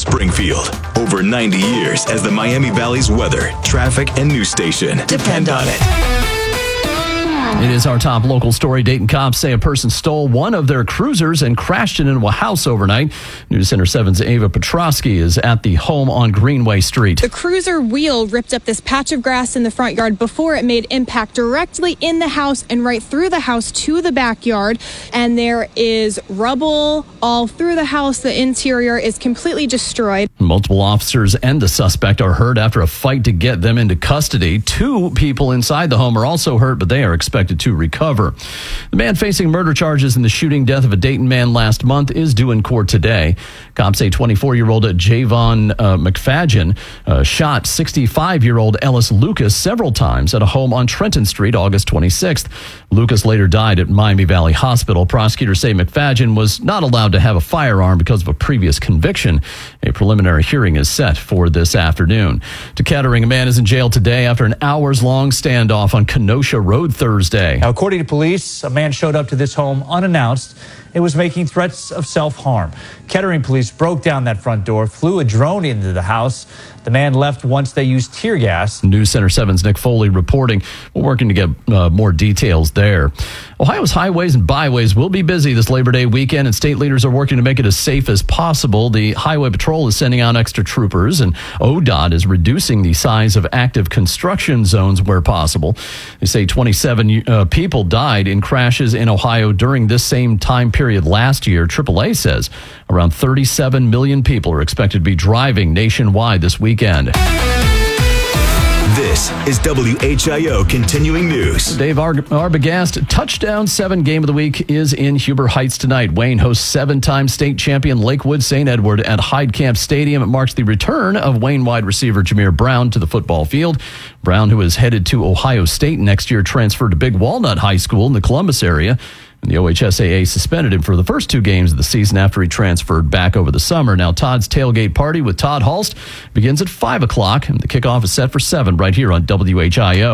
Springfield. Over 90 years as the Miami Valley's weather, traffic, and news station. Depend on it. It is our top local story. Dayton cops say a person stole one of their cruisers and crashed it into a house overnight. News Center 7's Ava Petrosky is at the home on Greenway Street. The cruiser wheel ripped up this patch of grass in the front yard before it made impact directly in the house and right through the house to the backyard. And there is rubble all through the house. The interior is completely destroyed. Multiple officers and the suspect are hurt after a fight to get them into custody. 2 people inside the home are also hurt, but they are expected to recover. The man facing murder charges in the shooting death of a Dayton man last month is due in court today. Cops say 24-year-old Javon McFadden shot 65-year-old Ellis Lucas several times at a home on Trenton Street August 26th. Lucas later died at Miami Valley Hospital. Prosecutors say McFadden was not allowed to have a firearm because of a previous conviction. A preliminary hearing is set for this afternoon. To Kettering, a man is in jail today after an hours-long standoff on Kenosha Road Thursday. Now, according to police, a man showed up to this home unannounced. It was making threats of self-harm. Kettering police broke down that front door, flew a drone into the house. The man left once they used tear gas. News Center 7's Nick Foley reporting. We're working to get more details there. Ohio's highways and byways will be busy this Labor Day weekend, and state leaders are working to make it as safe as possible. The Highway Patrol is sending out extra troopers, and ODOT is reducing the size of active construction zones where possible. They say 27 people died in crashes in Ohio during this same time period last year. AAA says around 37 million people are expected to be driving nationwide this weekend. This is WHIO Continuing News. Dave Arbogast, Touchdown 7 Game of the Week is in Huber Heights tonight. Wayne hosts 7-time state champion Lakewood St. Edward at Heidkamp Stadium. It marks the return of Wayne wide receiver Jameer Brown to the football field. Brown, who is headed to Ohio State next year, transferred to Big Walnut High School in the Columbus area. And the OHSAA suspended him for the first 2 games of the season after he transferred back over the summer. Now, Todd's Tailgate Party with Todd Hulst begins at 5 o'clock, and the kickoff is set for 7 right here on WHIO.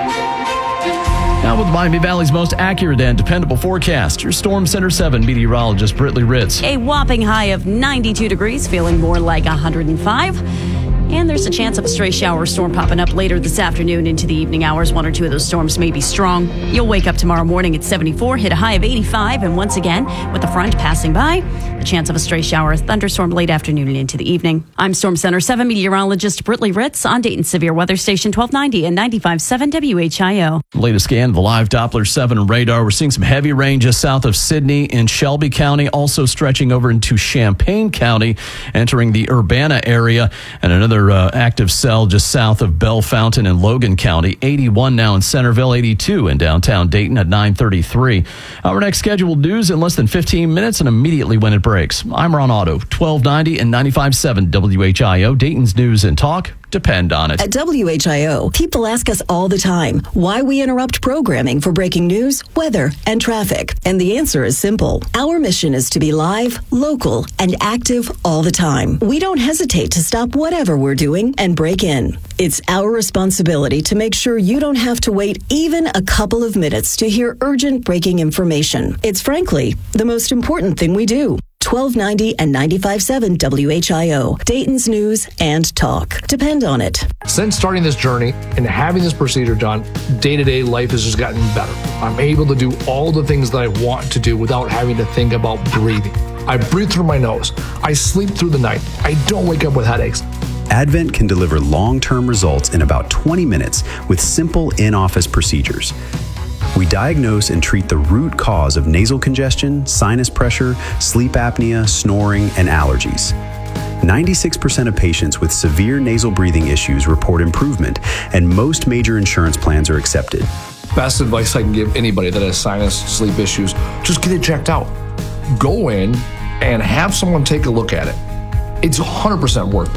Now with Miami Valley's most accurate and dependable forecast, your Storm Center 7 meteorologist Britley Ritz. A whopping high of 92 degrees, feeling more like 105. And there's a chance of a stray shower or storm popping up later this afternoon into the evening hours. 1 or 2 of those storms may be strong. You'll wake up tomorrow morning at 74, hit a high of 85, and once again, with the front passing by, the chance of a stray shower or thunderstorm late afternoon and into the evening. I'm Storm Center 7 meteorologist Britley Ritz on Dayton Severe Weather Station 1290 and 95.7 WHIO. Latest scan of the live Doppler 7 radar. We're seeing some heavy rain just south of Sidney in Shelby County, also stretching over into Champaign County, entering the Urbana area, and another active cell just south of Bell Fountain in Logan County. 81 now in Centerville, 82 in downtown Dayton at 9:33. Our next scheduled news in less than 15 minutes and immediately when it breaks. I'm Ron Otto, 1290 and 95.7 WHIO, Dayton's News and Talk. Depend on it. At WHIO, people ask us all the time why we interrupt programming for breaking news, weather, and traffic. And the answer is simple. Our mission is to be live, local, and active all the time. We don't hesitate to stop whatever we're doing and break in. It's our responsibility to make sure you don't have to wait even a couple of minutes to hear urgent breaking information. It's frankly the most important thing we do. 1290 and 95.7 WHIO, Dayton's News and Talk. Depend on it. Since starting this journey and having this procedure done, day-to-day life has just gotten better. I'm able to do all the things that I want to do without having to think about breathing. I breathe through my nose. I sleep through the night. I don't wake up with headaches. Advent can deliver long-term results in about 20 minutes with simple in-office procedures. We diagnose and treat the root cause of nasal congestion, sinus pressure, sleep apnea, snoring, and allergies. 96% of patients with severe nasal breathing issues report improvement, and most major insurance plans are accepted. Best advice I can give anybody that has sinus, sleep issues, just get it checked out. Go in and have someone take a look at it. It's 100% worth it.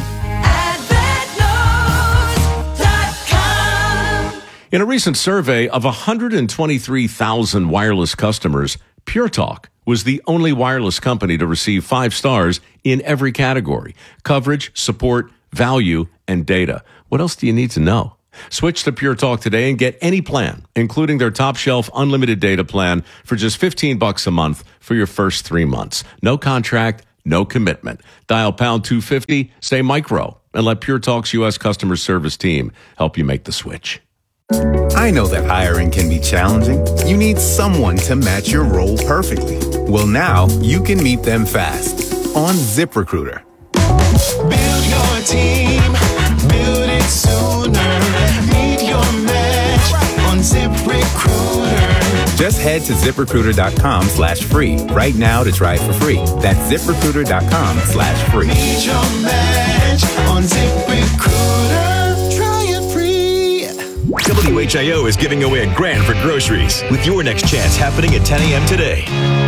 In a recent survey of 123,000 wireless customers, Pure Talk was the only wireless company to receive 5 stars in every category: coverage, support, value, and data. What else do you need to know? Switch to Pure Talk today and get any plan, including their top shelf unlimited data plan for just $15 a month for your first 3 months. No contract, no commitment. Dial pound 250, say micro, and let Pure Talk's U.S. customer service team help you make the switch. I know that hiring can be challenging. You need someone to match your role perfectly. Well, now you can meet them fast on ZipRecruiter. Build your team, build it sooner. Meet your match on ZipRecruiter. Just head to ZipRecruiter.com/free right now to try it for free. That's ZipRecruiter.com/free. Meet your match on ZipRecruiter. Try it free. WHIO is giving away $1,000 for groceries with your next chance happening at 10 a.m. today.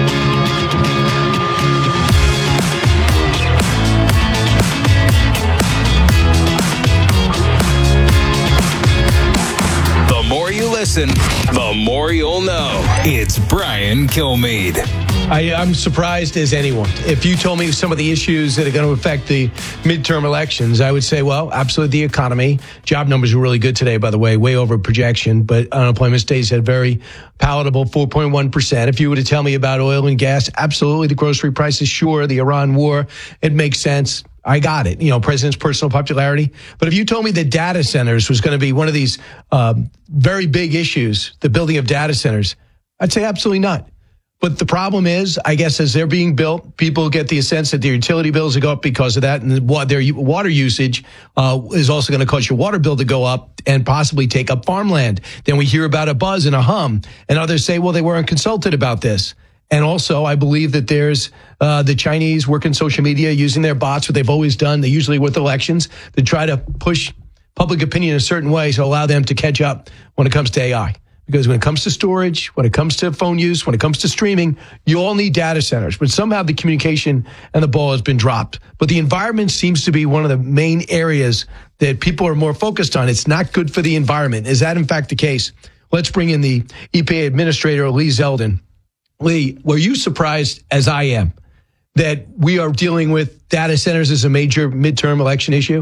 The more you listen, the more you'll know. It's Brian Kilmeade. I'm surprised as anyone. If you told me some of the issues that are going to affect the midterm elections, I would say, well, absolutely the economy. Job numbers were really good today, by the way, way over projection, but unemployment stays at very palatable 4.1%. If you were to tell me about oil and gas, absolutely the grocery prices, sure, the Iran war, it makes sense. I got it. You know, president's personal popularity. But if you told me that data centers was going to be one of these very big issues, the building of data centers, I'd say absolutely not. But the problem is, I guess, as they're being built, people get the sense that their utility bills will go up because of that. And their water usage is also going to cause your water bill to go up and possibly take up farmland. Then we hear about a buzz and a hum. And others say, well, they weren't consulted about this. And also, I believe that there's the Chinese working social media using their bots, what they've always done. They usually with elections to try to push public opinion in a certain way to allow them to catch up when it comes to AI. Because when it comes to storage, when it comes to phone use, when it comes to streaming, you all need data centers. But somehow the communication and the ball has been dropped. But the environment seems to be one of the main areas that people are more focused on. It's not good for the environment. Is that in fact the case? Let's bring in the EPA Administrator, Lee Zeldin. Lee, were you surprised, as I am, that we are dealing with data centers as a major midterm election issue?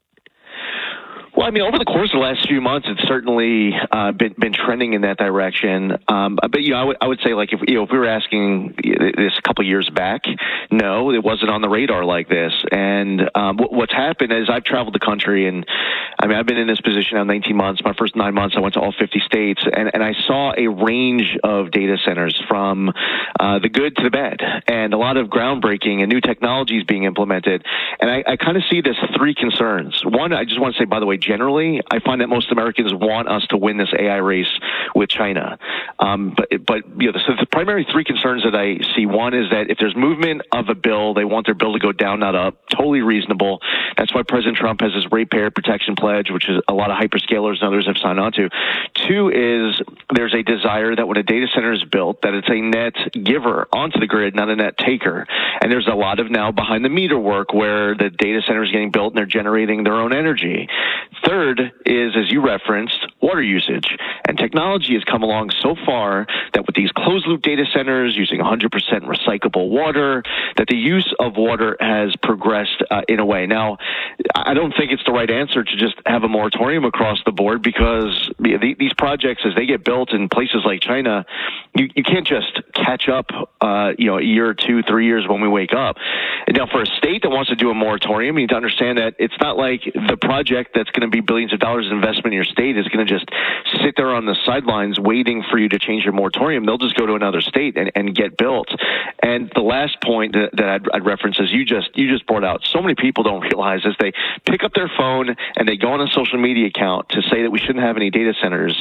Well, I mean, over the course of the last few months, it's certainly been trending in that direction. But you know, I would say, like, if we were asking this a couple of years back, no, it wasn't on the radar like this. And what's happened is I've traveled the country, and I mean, I've been in this position now 19 months. My first 9 months, I went to all 50 states, and I saw a range of data centers from the good to the bad, and a lot of groundbreaking and new technologies being implemented. And I kind of see this three concerns. One, I just want to say, by the way, generally, I find that most Americans want us to win this AI race with China. But you know, so the primary three concerns that I see, one is that if there's movement of a bill, they want their bill to go down, not up. Totally reasonable. That's why President Trump has this ratepayer protection pledge, which is a lot of hyperscalers and others have signed on to. Two is there's a desire that when a data center is built, that it's a net giver onto the grid, not a net taker. And there's a lot of now behind the meter work where the data center is getting built and they're generating their own energy. Third is, as you referenced, water usage. And technology has come along so far that with these closed-loop data centers using 100% recyclable water, that the use of water has progressed in a way. Now, I don't think it's the right answer to just have a moratorium across the board because these projects, as they get built in places like China, you can't just catch up, a year or 2, 3 years when we wake up. And now, for a state that wants to do a moratorium, you need to understand that it's not like the project that's going to be billions of dollars in investment in your state is going to just sit there on the sidelines waiting for you to change your moratorium. They'll just go to another state and get built. And the last point that I'd reference is you just brought out. So many people don't realize is they pick up their phone and they go on a social media account to say that we shouldn't have any data centers.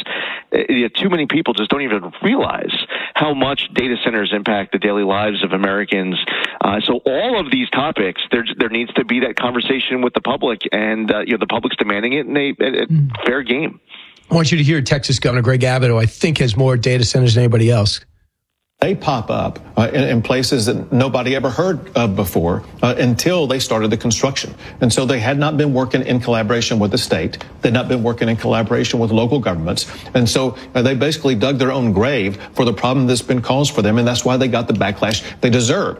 Too many people just don't even realize how much data centers impact the daily lives of Americans. So all of these topics, there needs to be that conversation with the public, and the public's demanding it in a fair game. I want you to hear Texas Governor Greg Abbott, who I think has more data centers than anybody else. They pop up in places that nobody ever heard of before until they started the construction. And so they had not been working in collaboration with the state. They'd not been working in collaboration with local governments. And so they basically dug their own grave for the problem that's been caused for them. And that's why they got the backlash they deserve.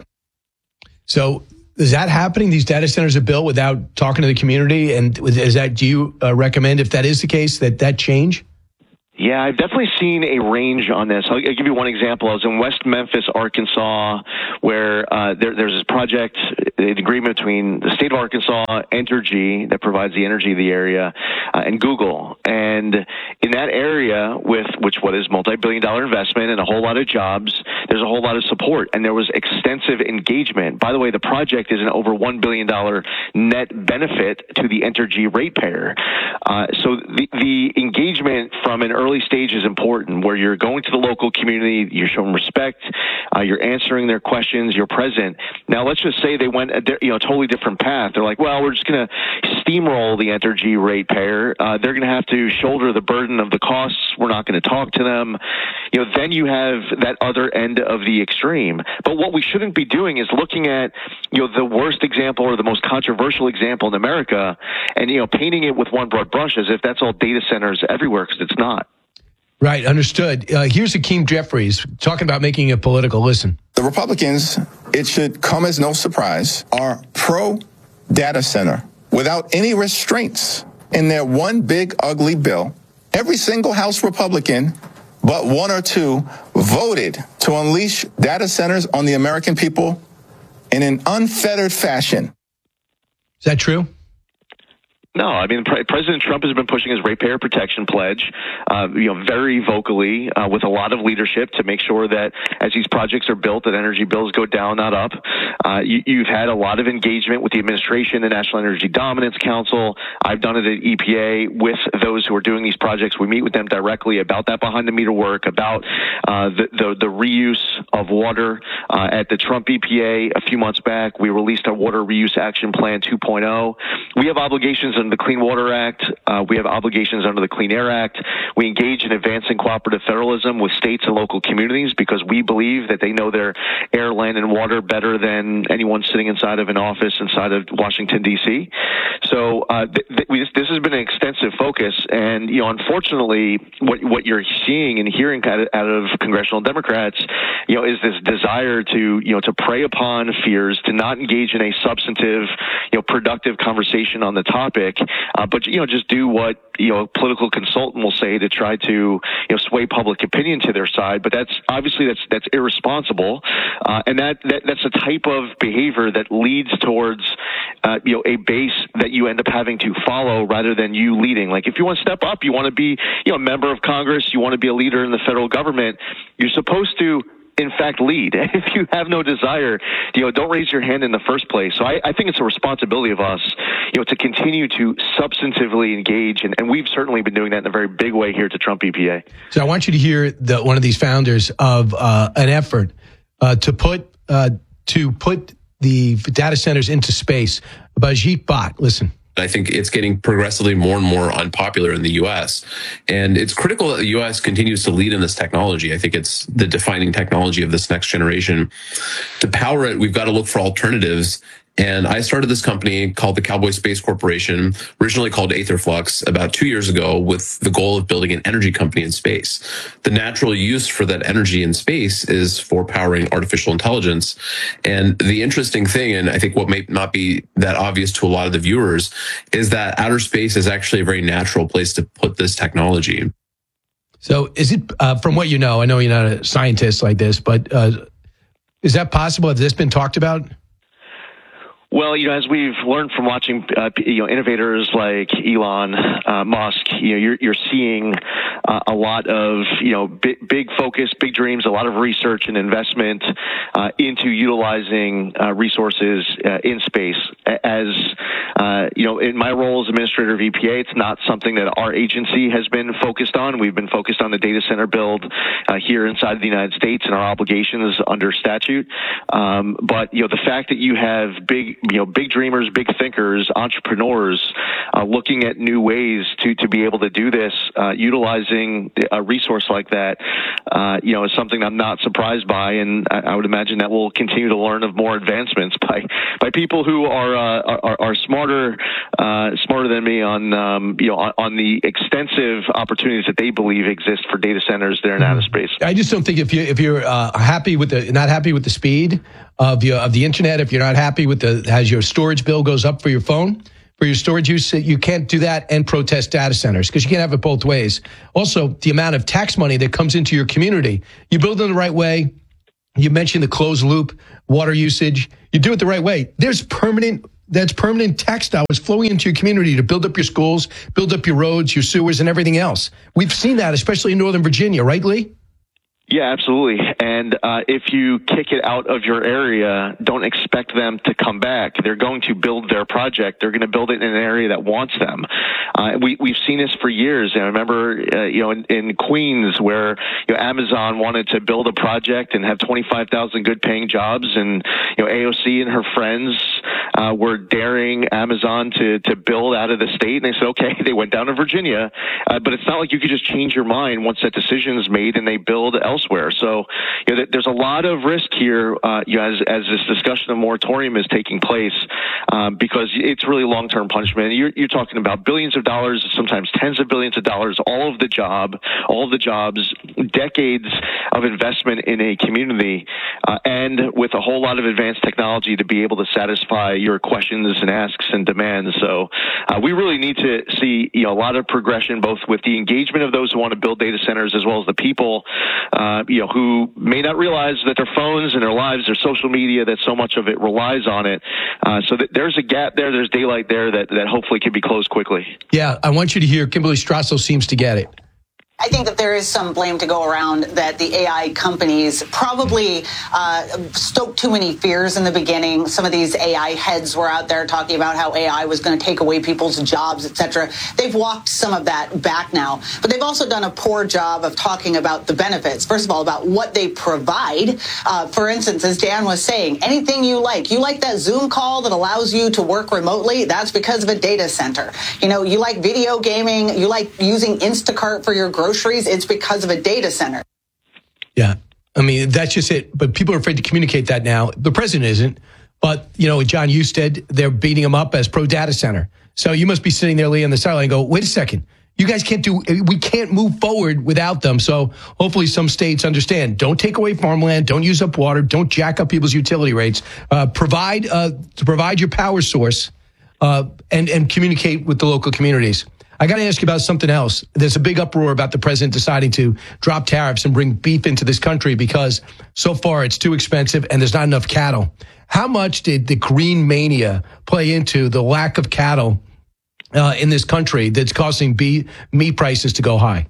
So is that happening? These data centers are built without talking to the community. And do you recommend, if that is the case, that change? Yeah, I've definitely seen a range on this. I'll give you one example. I was in West Memphis, Arkansas, where there's this project, an agreement between the state of Arkansas, Entergy, that provides the energy of the area, and Google. And in that area, what is multi-billion-dollar investment and a whole lot of jobs, there's a whole lot of support, and there was extensive engagement. By the way, the project is an over $1 billion net benefit to the Entergy ratepayer. So the engagement from an early stage is important, where you're going to the local community, you're showing respect, you're answering their questions, you're present. Now, let's just say they went a totally different path. They're like, well, we're just going to steamroll the Entergy ratepayer. They're going to have to shoulder the burden of the costs. We're not going to talk to them. Then you have that other end of the extreme. But what we shouldn't be doing is looking at, the worst example or the most controversial example in America and, painting it with one broad brush as if that's all data centers everywhere, because it's not. Right, understood. Here's Hakeem Jeffries talking about making it political. Listen. The Republicans, it should come as no surprise, are pro-data center without any restraints in their one big ugly bill. Every single House Republican, but one or two, voted to unleash data centers on the American people in an unfettered fashion. Is that true? No, I mean, President Trump has been pushing his ratepayer protection pledge, very vocally, with a lot of leadership to make sure that as these projects are built, that energy bills go down, not up. You've had a lot of engagement with the administration, the National Energy Dominance Council. I've done it at EPA with those who are doing these projects. We meet with them directly about that behind-the-meter work, about the reuse of water. At the Trump EPA a few months back, we released our Water Reuse Action Plan 2.0. We have obligations under the Clean Water Act. We have obligations under the Clean Air Act. We engage in advancing cooperative federalism with states and local communities because we believe that they know their air, land, and water better than anyone sitting inside of an office inside of Washington, D.C. So this has been an extensive focus. And, unfortunately, what you're seeing and hearing out of congressional Democrats, is this desire to prey upon fears, to not engage in a substantive, productive conversation on the topic, but just do what a political consultant will say to try to sway public opinion to their side. But that's obviously that's irresponsible, and that's a type of behavior that leads towards a base that you end up having to follow rather than you leading. Like if you want to step up, you want to be a member of Congress, you want to be a leader in the federal government, you're supposed to in fact lead. If you have no desire, don't raise your hand in the first place. So I think it's a responsibility of us, to continue to substantively engage, and we've certainly been doing that in a very big way here at the Trump EPA. So I want you to hear one of these founders of an effort to put the data centers into space. Bajit Bhatt, listen. I think it's getting progressively more and more unpopular in the U.S. And it's critical that the U.S. continues to lead in this technology. I think it's the defining technology of this next generation. To power it, we've got to look for alternatives. And I started this company called the Cowboy Space Corporation, originally called Aetherflux, about 2 years ago with the goal of building an energy company in space. The natural use for that energy in space is for powering artificial intelligence. And the interesting thing, and I think what may not be that obvious to a lot of the viewers, is that outer space is actually a very natural place to put this technology. So is it, from what you know, I know you're not a scientist like this, but is that possible? Has this been talked about? Well, as we've learned from watching, innovators like Elon Musk, you're seeing a lot of, big focus, big dreams, a lot of research and investment into utilizing resources in space. As in my role as administrator of EPA, it's not something that our agency has been focused on. We've been focused on the data center build here inside the United States and our obligations under statute. But the fact that you have big dreamers, big thinkers, entrepreneurs looking at new ways to be able to do this, utilizing a resource like that, is something I'm not surprised by, and I would imagine that we'll continue to learn of more advancements by people who are smarter than me on on the extensive opportunities that they believe exist for data centers there in outer space. I just don't think if you're not happy with the speed of the internet, if you're not happy with as your storage bill goes up for your phone, for your storage use. You can't do that and protest data centers because you can't have it both ways. Also, the amount of tax money that comes into your community, you build it the right way. You mentioned the closed loop water usage. You do it the right way. There's permanent tax dollars flowing into your community to build up your schools, build up your roads, your sewers, and everything else. We've seen that, especially in Northern Virginia, right, Lee? Yeah, absolutely. And if you kick it out of your area, don't expect them to come back. They're going to build their project. They're going to build it in an area that wants them. We've seen this for years. And I remember, in Queens where Amazon wanted to build a project and have 25,000 good-paying jobs, and AOC and her friends were daring Amazon to build out of the state. And they said, okay, they went down to Virginia. But it's not like you could just change your mind once that decision is made and they build elsewhere. So there's a lot of risk here as this discussion of moratorium is taking place because it's really long-term punishment. You're talking about billions of dollars, sometimes tens of billions of dollars, all of the jobs, decades of investment in a community, and with a whole lot of advanced technology to be able to satisfy your questions and asks and demands. So we really need to see a lot of progression, both with the engagement of those who want to build data centers as well as the people who may not realize that their phones and their lives, their social media, that so much of it relies on it. So there's a gap there. There's daylight there that hopefully can be closed quickly. Yeah, I want you to hear Kimberly Strassel seems to get it. I think that there is some blame to go around that the AI companies probably stoked too many fears in the beginning. Some of these AI heads were out there talking about how AI was going to take away people's jobs, etc. They've walked some of that back now, but they've also done a poor job of talking about the benefits. First of all, about what they provide. For instance, as Dan was saying, anything you like that Zoom call that allows you to work remotely, that's because of a data center. You like video gaming, you like using Instacart for your groceries, it's because of a data center. Yeah. I mean, that's just it. But people are afraid to communicate that now. The president isn't. But, John Husted, they're beating him up as pro-data center. So you must be sitting there, Lee, on the sideline and go, wait a second. You guys we can't move forward without them. So hopefully some states understand. Don't take away farmland. Don't use up water. Don't jack up people's utility rates. Provide your power source and communicate with the local communities. I got to ask you about something else. There's a big uproar about the president deciding to drop tariffs and bring beef into this country because so far it's too expensive and there's not enough cattle. How much did the green mania play into the lack of cattle in this country that's causing meat prices to go high?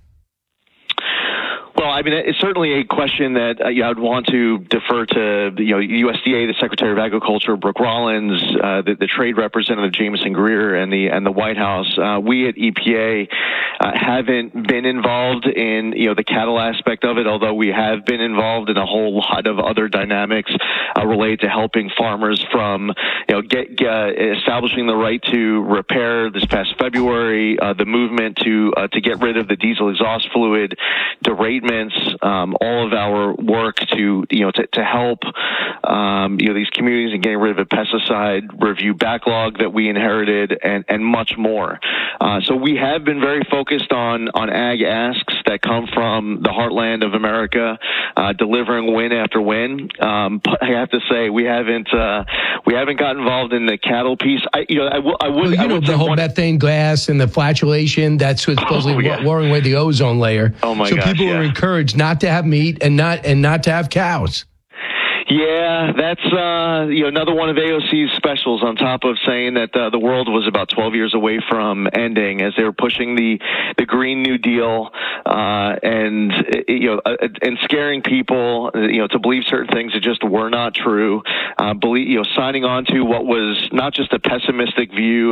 Well, I mean, it's certainly a question that I'd want to defer to USDA, the Secretary of Agriculture, Brooke Rollins, the trade representative Jameson Greer, and the White House. We at EPA haven't been involved in the cattle aspect of it, although we have been involved in a whole lot of other dynamics related to helping farmers from establishing the right to repair this past February, the movement to get rid of the diesel exhaust fluid deratement. All of our work to help these communities in getting rid of a pesticide review backlog that we inherited and much more. So we have been very focused on ag asks that come from the heartland of America, delivering win after win. But I have to say we haven't gotten involved in the cattle piece. The whole methane gas and the flatulation, that's what's supposedly warring away the ozone layer. Oh my gosh, so people are encouraged not to have meat and not to have cows. Yeah, that's another one of AOC's specials, on top of saying that the world was about 12 years away from ending as they were pushing the Green New Deal and scaring people to believe certain things that just were not true. Signing on to what was not just a pessimistic view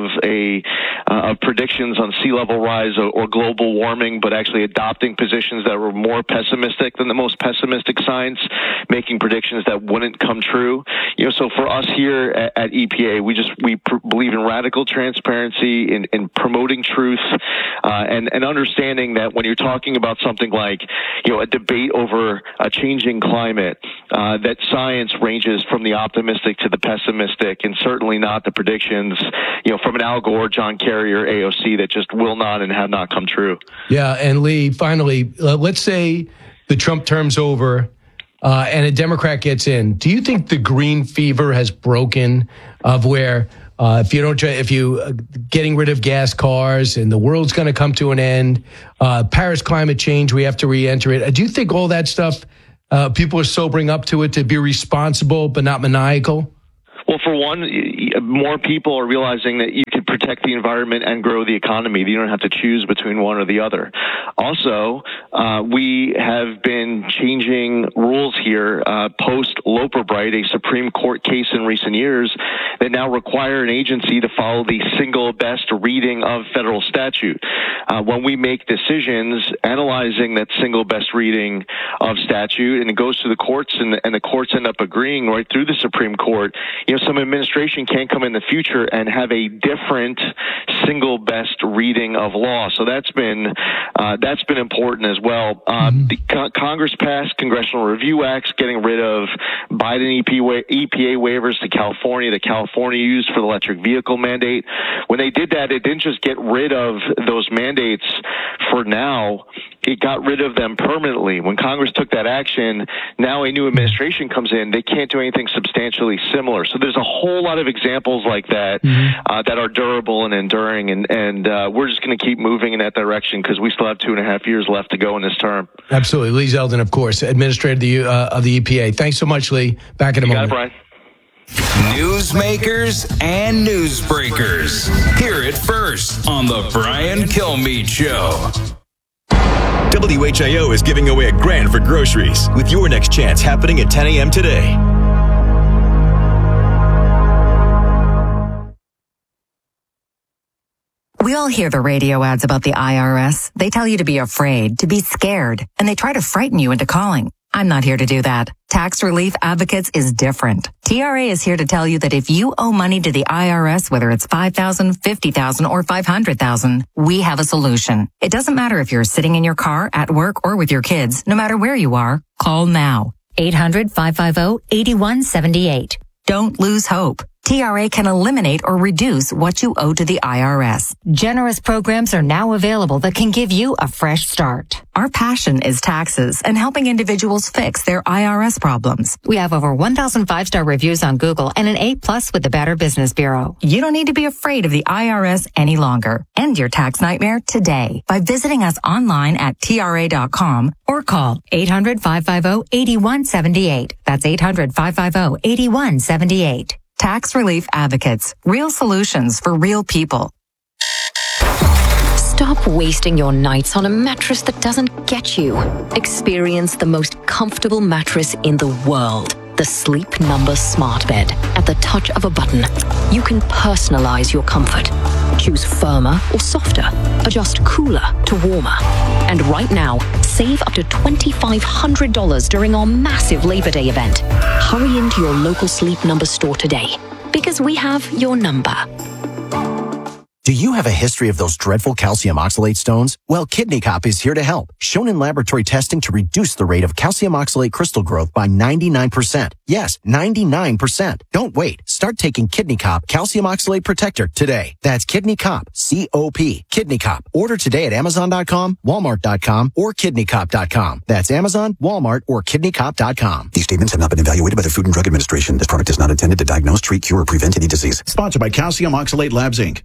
of predictions on sea level rise or global warming, but actually adopting positions that were more pessimistic than the most pessimistic science, making predictions that wouldn't come true. So for us here at EPA, we believe in radical transparency, in promoting truth, and understanding that when you're talking about something like a debate over a changing climate, that science ranges from the optimistic to the pessimistic, and certainly not the predictions from an Al Gore, John Kerry, or AOC that just will not and have not come true. Yeah, and Lee, finally, let's say the Trump term's over. And a Democrat gets in. Do you think the green fever has broken of where if you getting rid of gas cars and the world's going to come to an end, Paris climate change, we have to re-enter it. Do you think all that stuff, people are sobering up to it to be responsible but not maniacal? Well, for one, more people are realizing that you can protect the environment and grow the economy. You don't have to choose between one or the other. Also, we have been changing rules here post Loper Bright, a Supreme Court case in recent years that now require an agency to follow the single best reading of federal statute. When we make decisions analyzing that single best reading of statute and it goes to the courts and the courts end up agreeing right through the Supreme Court, some administration can't come in the future and have a different single best reading of law. So that's been important as well. Congress passed Congressional Review Acts, getting rid of Biden EPA waivers to California that California used for the electric vehicle mandate. When they did that, it didn't just get rid of those mandates for now. It got rid of them permanently. When Congress took that action, now a new administration comes in, they can't do anything substantially similar. So there's a whole lot of examples like that that are durable and enduring, and we're just going to keep moving in that direction because we still have 2.5 years left to go in this term. Absolutely. Lee Zeldin, of course, Administrator of the EPA. Thanks so much, Lee. Back in a moment. Got it, Brian. Newsmakers and newsbreakers. Hear it first on the Brian Kilmeade Show. WHIO is giving away $1,000 for groceries with your next chance happening at 10 a.m. today. We all hear the radio ads about the IRS. They tell you to be afraid, to be scared, and they try to frighten you into calling. I'm not here to do that. Tax Relief Advocates is different. TRA is here to tell you that if you owe money to the IRS, whether it's $5,000, $50,000, or $500,000, we have a solution. It doesn't matter if you're sitting in your car, at work, or with your kids. No matter where you are, call now. 800-550-8178. Don't lose hope. TRA can eliminate or reduce what you owe to the IRS. Generous programs are now available that can give you a fresh start. Our passion is taxes and helping individuals fix their IRS problems. We have over 1,000 5-star reviews on Google and an A+ with the Better Business Bureau. You don't need to be afraid of the IRS any longer. End your tax nightmare today by visiting us online at TRA.com or call 800-550-8178. That's 800-550-8178. Tax Relief Advocates. Real solutions for real people. Stop wasting your nights on a mattress that doesn't get you. Experience the most comfortable mattress in the world. The Sleep Number Smart Bed. At the touch of a button, you can personalize your comfort. Choose firmer or softer. Adjust cooler to warmer. And right now, save up to $2,500 during our massive Labor Day event. Hurry into your local Sleep Number store today, because we have your number. Do you have a history of those dreadful calcium oxalate stones? Well, Kidney Cop is here to help. Shown in laboratory testing to reduce the rate of calcium oxalate crystal growth by 99%. Yes, 99%. Don't wait. Start taking Kidney Cop Calcium Oxalate Protector today. That's Kidney Cop, C-O-P. Kidney Cop. Order today at Amazon.com, Walmart.com, or KidneyCop.com. That's Amazon, Walmart, or KidneyCop.com. These statements have not been evaluated by the Food and Drug Administration. This product is not intended to diagnose, treat, cure, or prevent any disease. Sponsored by Calcium Oxalate Labs, Inc.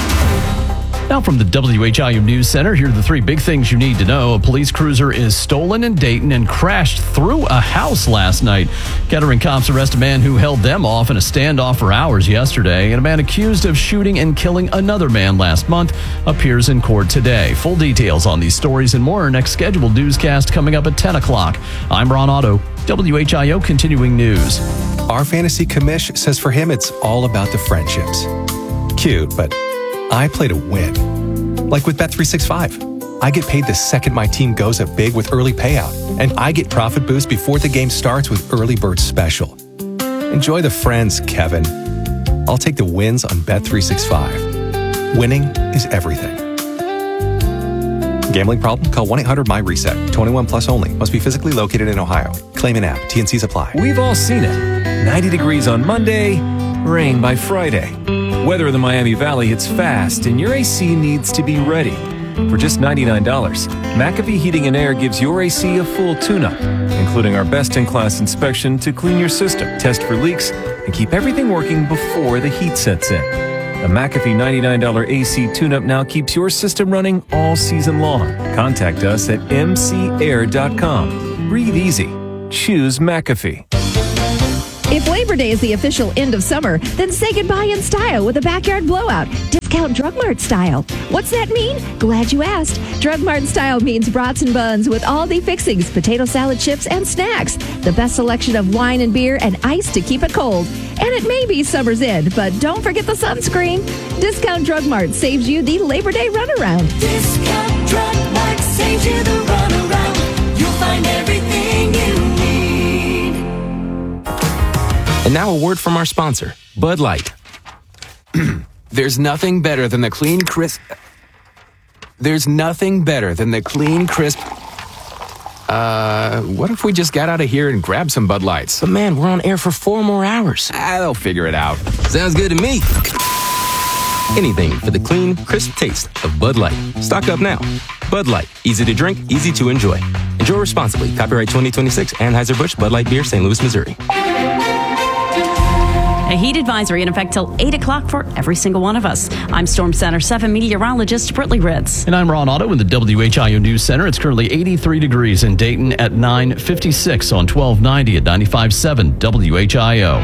Now from the WHIO News Center, here are the 3 big things you need to know. A police cruiser is stolen in Dayton and crashed through a house last night. Kettering cops arrest a man who held them off in a standoff for hours yesterday. And a man accused of shooting and killing another man last month appears in court today. Full details on these stories and more. Next scheduled newscast coming up at 10 o'clock. I'm Ron Otto, WHIO Continuing News. Our fantasy commish says for him it's all about the friendships. Cute, but I play to win. Like with Bet365. I get paid the second my team goes up big with early payout. And I get profit boost before the game starts with Early Bird Special. Enjoy the friends, Kevin. I'll take the wins on Bet365. Winning is everything. Gambling problem? Call 1-800-MY-RESET. 21 plus only. Must be physically located in Ohio. Claim in app. T&Cs apply. We've all seen it. 90 degrees on Monday, rain by Friday. Weather in the Miami Valley hits fast, and your AC needs to be ready. For just $99, McAfee Heating and Air gives your AC a full tune-up, including our best-in-class inspection to clean your system, test for leaks, and keep everything working before the heat sets in. The McAfee $99 AC tune-up now keeps your system running all season long. Contact us at mcair.com. Breathe easy. Choose McAfee. If Labor Day is the official end of summer, then say goodbye in style with a backyard blowout. Discount Drug Mart style. What's that mean? Glad you asked. Drug Mart style means brats and buns with all the fixings, potato salad chips, and snacks. The best selection of wine and beer and ice to keep it cold. And it may be summer's end, but don't forget the sunscreen. Discount Drug Mart saves you the Labor Day runaround. Discount Drug Mart saves you the runaround. You'll find everything you need. And now a word from our sponsor, Bud Light. There's nothing better than the clean, crisp... There's nothing better than the clean, crisp... what if we just got out of here and grabbed some Bud Lights? But man, we're on air for 4 more hours. They'll figure it out. Sounds good to me. Anything for the clean, crisp taste of Bud Light. Stock up now. Bud Light. Easy to drink, easy to enjoy. Enjoy responsibly. Copyright 2026, Anheuser-Busch, Bud Light Beer, St. Louis, Missouri. A heat advisory in effect till 8 o'clock for every single one of us. I'm Storm Center 7 meteorologist Brittany Ritz. And I'm Ron Otto in the WHIO News Center. It's currently 83 degrees in Dayton at 9:56 on 1290 at 95.7 WHIO.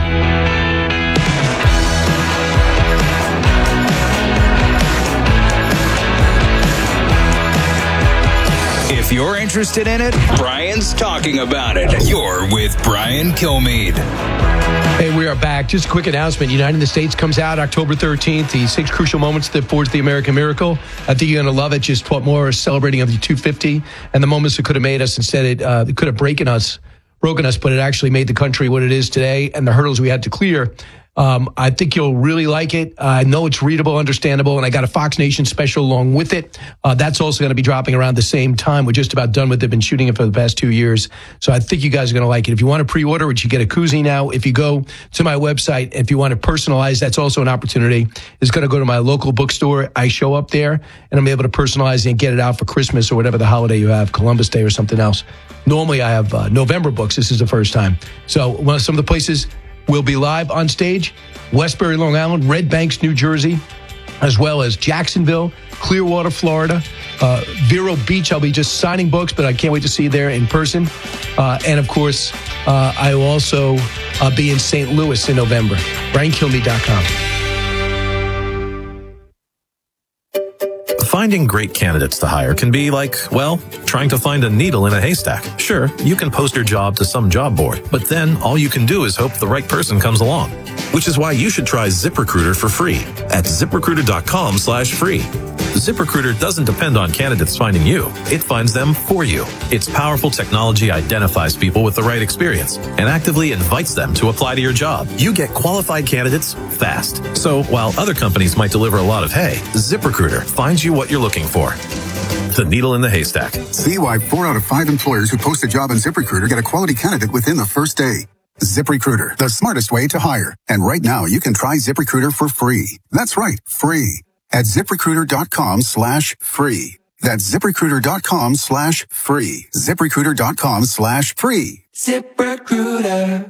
If you're interested in it, Brian's talking about it. You're with Brian Kilmeade. Hey, we are back. Just a quick announcement. United in the States comes out October 13th. The 6 crucial moments that forged the American miracle. I think you're going to love it. Just what more celebrating of the 250 and the moments that could have made us. Instead, it could have broken us, but it actually made the country what it is today and the hurdles we had to clear. I think you'll really like it. I know it's readable, understandable, and I got a Fox Nation special along with it. That's also going to be dropping around the same time. We're just about done with it. Been shooting it for the past 2 years. So I think you guys are going to like it. If you want to pre-order it, you get a koozie now. If you go to my website, if you want to personalize, that's also an opportunity. It's going to go to my local bookstore. I show up there, and I'm able to personalize it and get it out for Christmas or whatever the holiday you have, Columbus Day or something else. Normally, I have November books. This is the first time. So some of the places will be live on stage: Westbury, Long Island, Red Banks, New Jersey, as well as Jacksonville, Clearwater, Florida, Vero Beach. I'll be just signing books, but I can't wait to see you there in person. And of course, I will also be in St. Louis in November. BrianKilmeade.com. Finding great candidates to hire can be like, well, trying to find a needle in a haystack. Sure, you can post your job to some job board, but then all you can do is hope the right person comes along. Which is why you should try ZipRecruiter for free at ZipRecruiter.com/free. ZipRecruiter doesn't depend on candidates finding you. It finds them for you. Its powerful technology identifies people with the right experience and actively invites them to apply to your job. You get qualified candidates fast. So while other companies might deliver a lot of hay, ZipRecruiter finds you what you're looking for. The needle in the haystack. See why 4 out of 5 employers who post a job on ZipRecruiter get a quality candidate within the first day. ZipRecruiter, the smartest way to hire. And right now, you can try ZipRecruiter for free. That's right, free. At ZipRecruiter.com/free. That's ZipRecruiter.com/free. ZipRecruiter.com/free. ZipRecruiter.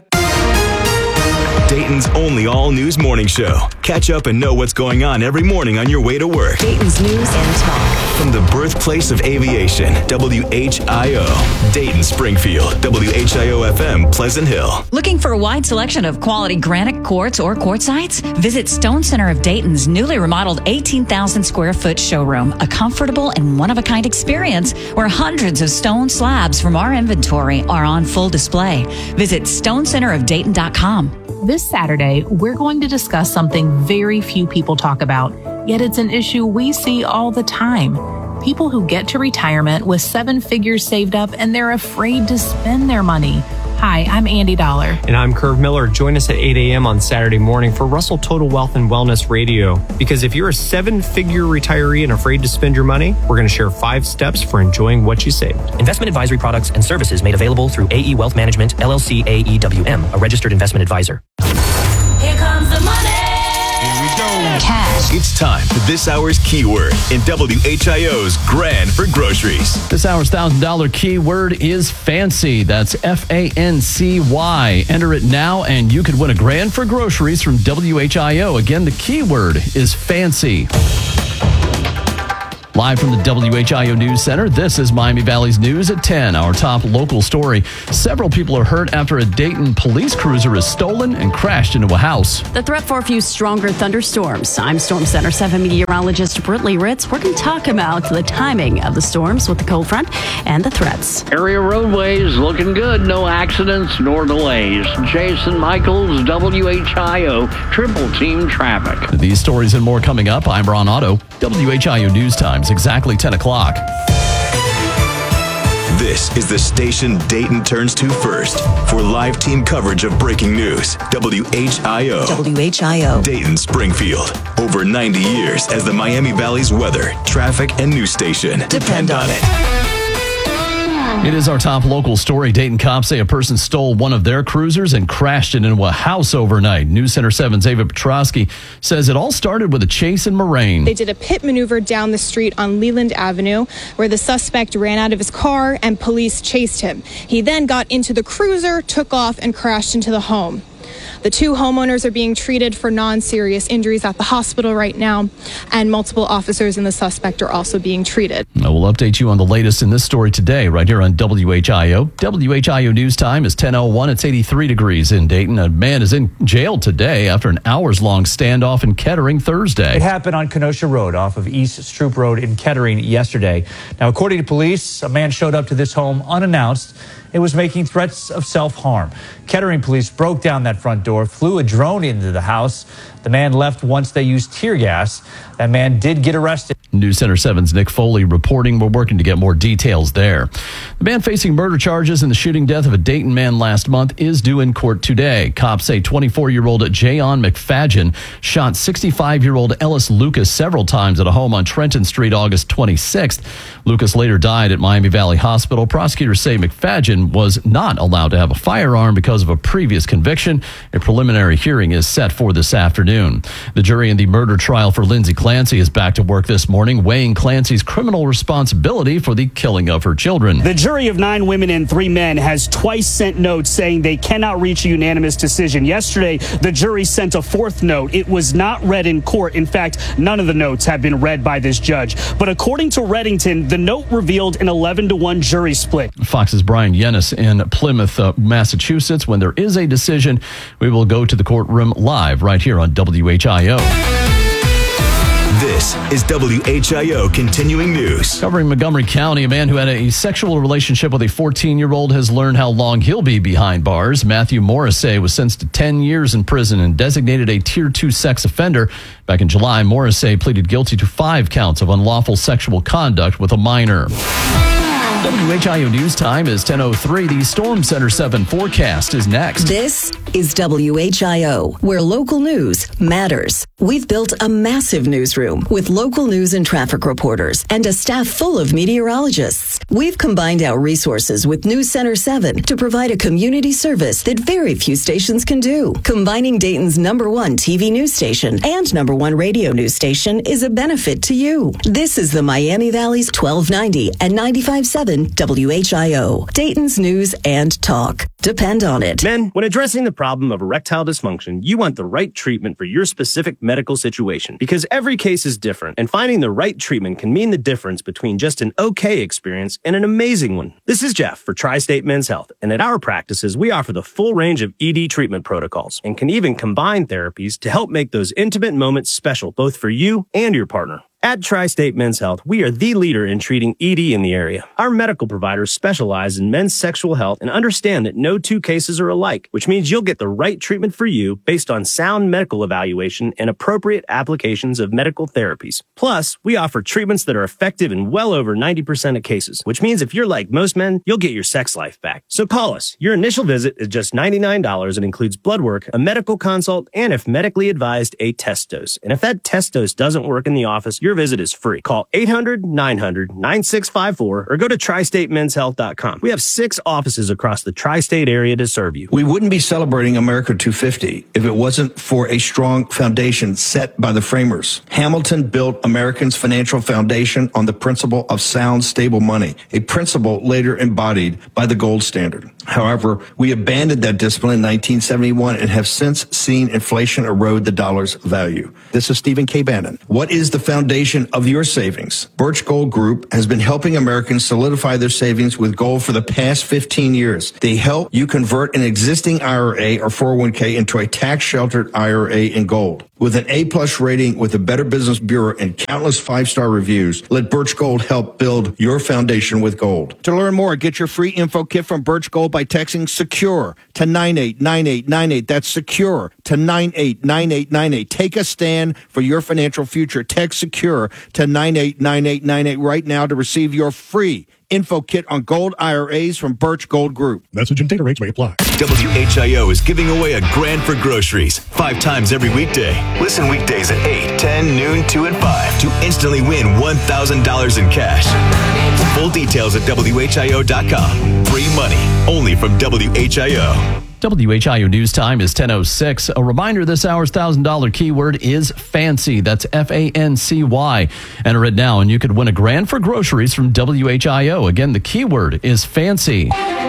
Dayton's only all-news morning show. Catch up and know what's going on every morning on your way to work. Dayton's News and Talk. From the birthplace of aviation, WHIO. Dayton, Springfield, WHIO-FM, Pleasant Hill. Looking for a wide selection of quality granite quartz or quartzites? Visit Stone Center of Dayton's newly remodeled 18,000 square foot showroom, a comfortable and one-of-a-kind experience where hundreds of stone slabs from our inventory are on full display. Visit stonecenterofdayton.com. This Saturday, we're going to discuss something very few people talk about, yet it's an issue we see all the time. People who get to retirement with 7 figures saved up and they're afraid to spend their money. Hi, I'm Andy Dollar. And I'm Curve Miller. Join us at 8 a.m. on Saturday morning for Russell Total Wealth and Wellness Radio. Because if you're a 7-figure retiree and afraid to spend your money, we're going to share 5 steps for enjoying what you saved. Investment advisory products and services made available through AE Wealth Management, LLC AEWM, a registered investment advisor. Here comes the money. Here we go. Cash. It's time for this hour's keyword in WHIO's Grand for Groceries. This hour's $1,000 keyword is fancy. That's FANCY. Enter it now and you could win a grand for groceries from WHIO. Again, the keyword is fancy. Live from the WHIO News Center, this is Miami Valley's News at 10. Our top local story. Several people are hurt after a Dayton police cruiser is stolen and crashed into a house. The threat for a few stronger thunderstorms. I'm Storm Center 7 meteorologist Brittany Ritz. We're going to talk about the timing of the storms with the cold front and the threats. Area roadways looking good. No accidents nor delays. Jason Michaels, WHIO, Triple Team Traffic. These stories and more coming up. I'm Ron Otto, WHIO News Times, exactly 10 o'clock. This is the station Dayton turns to first for live team coverage of breaking news. WHIO. WHIO. Dayton Springfield. Over 90 years as the Miami Valley's weather, traffic, and news station. Depend on it. It is our top local story. Dayton cops say a person stole one of their cruisers and crashed it into a house overnight. News Center 7's Ava Petrosky says it all started with a chase in Moraine. They did a pit maneuver down the street on Leland Avenue where the suspect ran out of his car and police chased him. He then got into the cruiser, took off, and crashed into the home. The two homeowners are being treated for non-serious injuries at the hospital right now, and multiple officers and the suspect are also being treated. We'll update you on the latest in this story today, right here on WHIO. WHIO News Time is 10:01. It's 83 degrees in Dayton. A man is in jail today after an hours-long standoff in Kettering Thursday. It happened on Kenosha Road off of East Stroop Road in Kettering yesterday. Now, according to police, a man showed up to this home unannounced. It was making threats of self-harm. Kettering police broke down that front door, flew a drone into the house. The man left once they used tear gas. That man did get arrested. News Center 7's Nick Foley reporting. We're working to get more details there. The man facing murder charges in the shooting death of a Dayton man last month is due in court today. Cops say 24-year-old Jayon McFadgen shot 65-year-old Ellis Lucas several times at a home on Trenton Street August 26th. Lucas later died at Miami Valley Hospital. Prosecutors say McFadgen was not allowed to have a firearm because of a previous conviction. A preliminary hearing is set for this afternoon. The jury in the murder trial for Lindsay Clancy is back to work this morning, weighing Clancy's criminal responsibility for the killing of her children. The jury of 9 women and 3 men has twice sent notes saying they cannot reach a unanimous decision. Yesterday, the jury sent a 4th note. It was not read in court. In fact, none of the notes have been read by this judge. But according to Reddington, the note revealed an 11-1 jury split. Fox's Brian Yennis in Plymouth, Massachusetts. When there is a decision, we will go to the courtroom live right here on WHIO. This is WHIO Continuing News. Covering Montgomery County, a man who had a sexual relationship with a 14-year-old has learned how long he'll be behind bars. Matthew Morrissey was sentenced to 10 years in prison and designated a Tier 2 sex offender. Back in July, Morrissey pleaded guilty to 5 counts of unlawful sexual conduct with a minor. WHIO News Time is 10:03. The Storm Center 7 forecast is next. This is WHIO, where local news matters. We've built a massive newsroom with local news and traffic reporters and a staff full of meteorologists. We've combined our resources with News Center 7 to provide a community service that very few stations can do. Combining Dayton's #1 TV news station and #1 radio news station is a benefit to you. This is the Miami Valley's 1290 and 95.7 WHIO, Dayton's news and talk. Depend on it. Men, when addressing the problem of erectile dysfunction, you want the right treatment for your specific medical situation because every case is different, and finding the right treatment can mean the difference between just an okay experience and an amazing one. This is Jeff for Tri-State Men's Health, and at our practices, we offer the full range of ED treatment protocols and can even combine therapies to help make those intimate moments special both for you and your partner. At Tri-State Men's Health, we are the leader in treating ED in the area. Our medical providers specialize in men's sexual health and understand that no 2 cases are alike, which means you'll get the right treatment for you based on sound medical evaluation and appropriate applications of medical therapies. Plus, we offer treatments that are effective in well over 90% of cases, which means if you're like most men, you'll get your sex life back. So call us. Your initial visit is just $99 and includes blood work, a medical consult, and if medically advised, a test dose. And if that test dose doesn't work in the office, your visit is free. Call 800-900-9654 or go to tristatemenshealth.com. We have 6 offices across the tri-state area to serve you. We wouldn't be celebrating America 250 if it wasn't for a strong foundation set by the framers. Hamilton built Americans' financial foundation on the principle of sound, stable money, a principle later embodied by the gold standard. However, we abandoned that discipline in 1971 and have since seen inflation erode the dollar's value. This is Stephen K. Bannon. What is the foundation of your savings? Birch Gold Group has been helping Americans solidify their savings with gold for the past 15 years. They help you convert an existing IRA or 401k into a tax-sheltered IRA in gold. With an A-plus rating with the Better Business Bureau and countless 5-star reviews, let Birch Gold help build your foundation with gold. To learn more, get your free info kit from Birch Gold by texting SECURE to 989898. That's SECURE to 989898. Take a stand for your financial future. Text SECURE to 989898 right now to receive your free info kit on gold IRAs from Birch Gold Group. Message and data rates may apply. WHIO is giving away a grand for groceries 5 times every weekday. Listen weekdays at 8, 10, noon, 2, and 5 to instantly win $1,000 in cash. Full details at WHIO.com. Free money only from WHIO. WHIO News Time is 10:06. A reminder, this hour's $1,000 keyword is fancy. That's FANCY. Enter it now and you could win a grand for groceries from WHIO. Again, the keyword is fancy.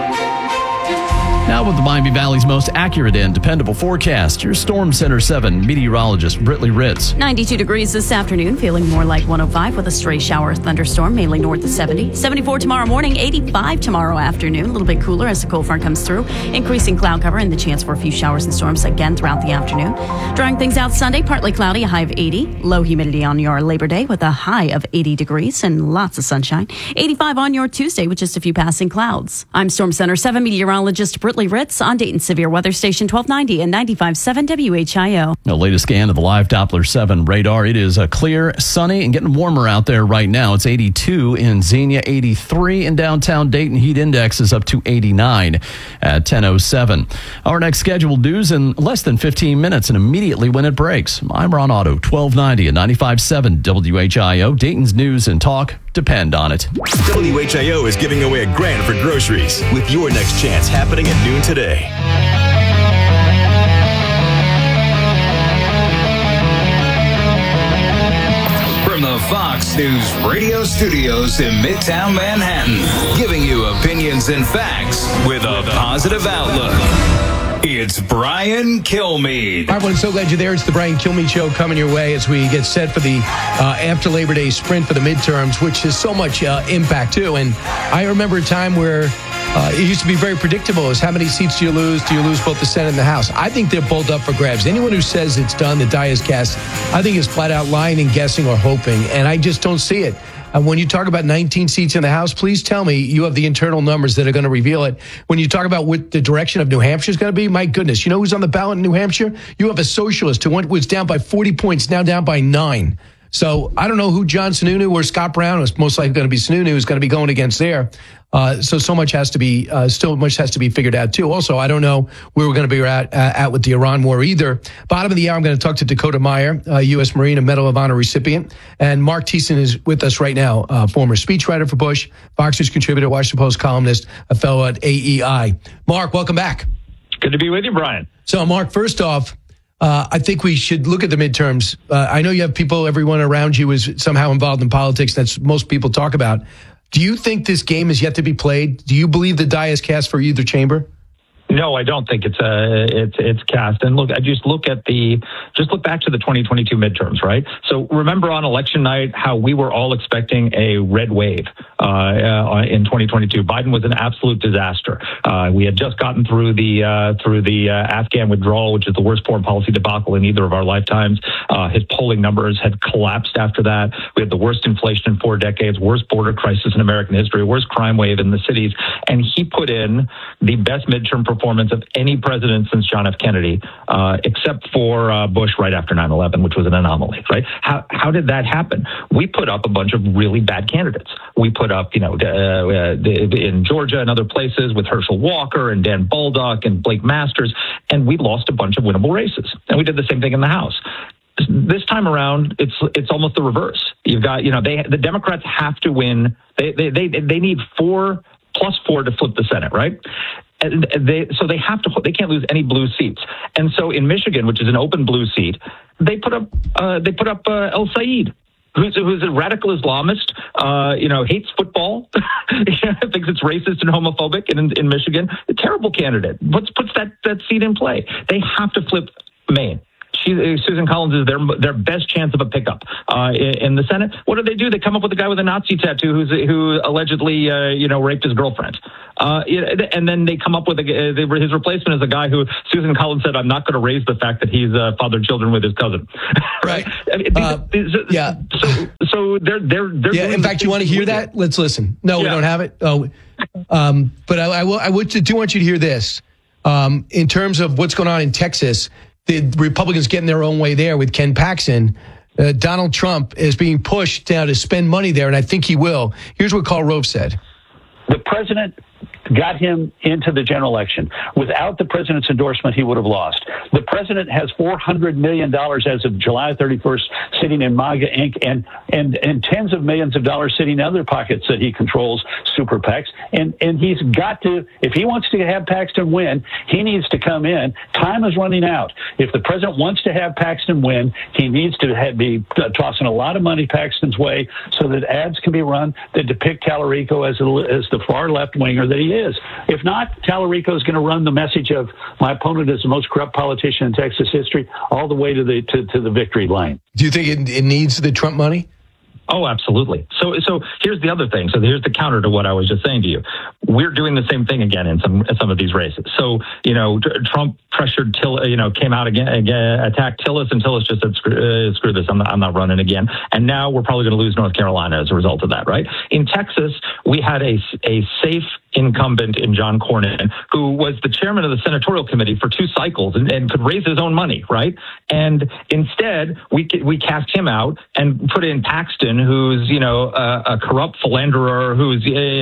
Now with the Miami Valley's most accurate and dependable forecast, your Storm Center 7 meteorologist, Britley Ritz. 92 degrees this afternoon, feeling more like 105 with a stray shower or thunderstorm, mainly north of 70. 74 tomorrow morning, 85 tomorrow afternoon. A little bit cooler as the cold front comes through. Increasing cloud cover and the chance for a few showers and storms again throughout the afternoon. Drying things out Sunday, partly cloudy, a high of 80. Low humidity on your Labor Day with a high of 80 degrees and lots of sunshine. 85 on your Tuesday with just a few passing clouds. I'm Storm Center 7 meteorologist Britley Ritz on Dayton Severe Weather Station 1290 and 95.7 WHIO. The latest scan of the live Doppler 7 radar. It is clear, sunny, and getting warmer out there right now. It's 82 in Xenia, 83 in downtown Dayton. Heat index is up to 89 at 10:07. Our next scheduled news in less than 15 minutes and immediately when it breaks. I'm Ron Otto, 1290 and 95.7 WHIO. Dayton's news and talk depend on it. WHIO is giving away a grand for groceries with your next chance happening at noon today. From the Fox News radio studios in Midtown Manhattan, giving you opinions and facts with a positive outlook. It's Brian Kilmeade. All right, well, I'm so glad you're there. It's the Brian Kilmeade Show coming your way as we get set for the after Labor Day sprint for the midterms, which has so much impact, too. And I remember a time where it used to be very predictable as how many seats do you lose? Do you lose both the Senate and the House? I think they're both up for grabs. Anyone who says it's done, the die is cast, I think is flat out lying and guessing or hoping, and I just don't see it. When you talk about 19 seats in the House, please tell me you have the internal numbers that are going to reveal it. When you talk about what the direction of New Hampshire is going to be, my goodness, you know who's on the ballot in New Hampshire? You have a socialist who was down by 40 points, now down by 9. So I don't know who John Sununu or Scott Brown, is most likely going to be Sununu, is going to be going against there. So much has to be, still much has to be figured out too. Also, I don't know where we're going to be at with the Iran war either. Bottom of the hour, I'm going to talk to Dakota Meyer, U.S. Marine and Medal of Honor recipient. And Mark Thiessen is with us right now, former speechwriter for Bush, Fox News contributor, Washington Post columnist, a fellow at AEI. Mark, welcome back. Good to be with you, Brian. So, Mark, first off, I think we should look at the midterms. I know you have people, everyone around you is somehow involved in politics. That's most people talk about. Do you think this game is yet to be played? Do you believe the die is cast for either chamber? No, I don't think it's cast. And look, look back to the 2022 midterms, right? So remember on election night how we were all expecting a red wave in 2022. Biden was an absolute disaster. We had just gotten through the Afghan withdrawal, which is the worst foreign policy debacle in either of our lifetimes. His polling numbers had collapsed after that. We had the worst inflation in 4 decades, worst border crisis in American history, worst crime wave in the cities, and he put in the best midterm performance of any president since John F. Kennedy, except for Bush right after 9/11, which was an anomaly, right? How did that happen? We put up a bunch of really bad candidates. We put up, in Georgia and other places with Herschel Walker and Dan Baldock and Blake Masters, and we lost a bunch of winnable races. And we did the same thing in the House. This time around, it's almost the reverse. You've got, the Democrats have to win. They need 4 plus 4 to flip the Senate, right? And they can't lose any blue seats. And so in Michigan, which is an open blue seat, they put up El Sayed, who's a radical Islamist, hates football, thinks it's racist and homophobic in Michigan. A terrible candidate. Puts that seat in play. They have to flip Maine. Susan Collins is their best chance of a pickup in the Senate. What do? They come up with a guy with a Nazi tattoo who allegedly raped his girlfriend, and then they come up with his replacement is a guy who Susan Collins said, "I'm not going to raise the fact that he's fathered children with his cousin." Right? I mean, yeah. So they're in fact, you want to hear that? Let's listen. No, we don't have it. Oh, but I do want you to hear this. In terms of what's going on in Texas. The Republicans getting their own way there with Ken Paxton. Donald Trump is being pushed now to spend money there, and I think he will. Here's what Karl Rove said. The president got him into the general election. Without the president's endorsement, he would have lost. The president has $400 million as of July 31st sitting in MAGA Inc. and tens of millions of dollars sitting in other pockets that he controls, super PACs. And he's got to, if he wants to have Paxton win, he needs to come in. Time is running out. If the president wants to have Paxton win, he needs to be tossing a lot of money Paxton's way so that ads can be run that depict Tallarico as the far left winger that he is. If not, Tallarico is going to run the message of my opponent is the most corrupt politician in Texas history all the way to the victory lane. Do you think it needs the Trump money? Oh, absolutely. So here's the other thing. So here's the counter to what I was just saying to you. We're doing the same thing again in some of these races. So, Trump pressured came out again, attacked Tillis, and Tillis just said, screw this, I'm not running again. And now we're probably going to lose North Carolina as a result of that, right? In Texas, we had a safe incumbent in John Cornyn, who was the chairman of the senatorial committee for 2 cycles and could raise his own money, right? And instead, we cast him out and put in Paxton, who's a corrupt philanderer, who's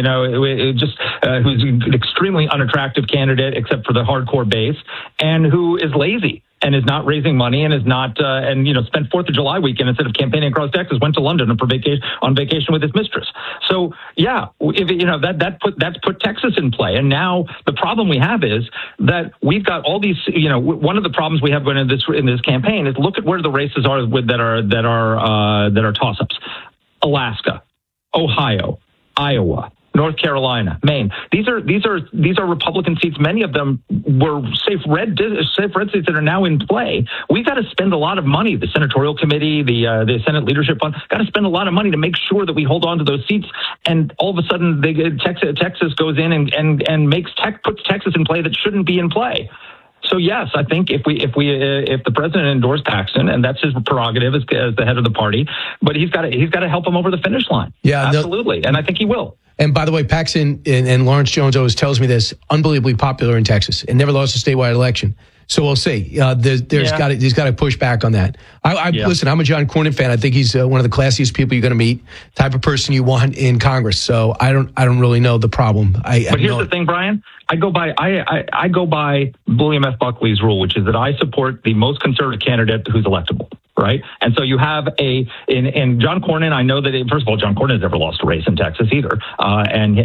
who's an extremely unattractive candidate except for the hardcore base, and who is lazy and is not raising money and is not spent 4th of July weekend instead of campaigning across Texas, went to London on vacation with his mistress. So yeah, that's put Texas in play. And now the problem we have is that we've got all these. One of the problems we have in this campaign is look at where the races are that are toss-ups: Alaska, Ohio, Iowa, North Carolina, Maine. These are Republican seats. Many of them were safe red seats that are now in play. We've got to spend a lot of money. The Senatorial Committee, the Senate Leadership Fund, got to spend a lot of money to make sure that we hold on to those seats. And all of a sudden, Texas goes in and puts Texas in play that shouldn't be in play. So yes, I think if the president endorsed Paxton, and that's his prerogative as the head of the party, but he's got to help him over the finish line. Yeah, absolutely, and I think he will. And by the way, Paxton and Lawrence Jones always tells me this: unbelievably popular in Texas and never lost a statewide election. So we'll see. He's got to push back on that. Listen, I'm a John Cornyn fan. I think he's one of the classiest people you're going to meet, type of person you want in Congress. So I don't really know the problem. But here's the thing, Brian. I go by William F. Buckley's rule, which is that I support the most conservative candidate who's electable. Right. And so you have in John Cornyn. I know that, first of all, John Cornyn has never lost a race in Texas either. And